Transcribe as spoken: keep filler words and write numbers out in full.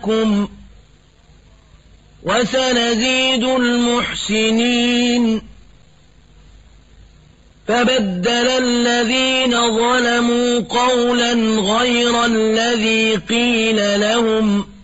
لكم وسنزيد المحسنين. فبدل الذين ظلموا قولا غير الذي قيل لهم